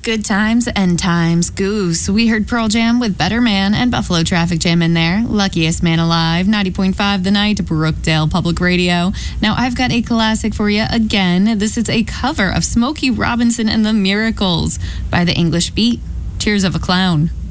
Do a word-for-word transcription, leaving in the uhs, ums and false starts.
Good times and times goose. We heard Pearl Jam with Better Man and Buffalo Traffic Jam in there. Luckiest Man Alive, ninety point five The Night, Brookdale Public Radio. Now I've got a classic for you again. This is a cover of Smokey Robinson and the Miracles by the English Beat, Tears of a Clown.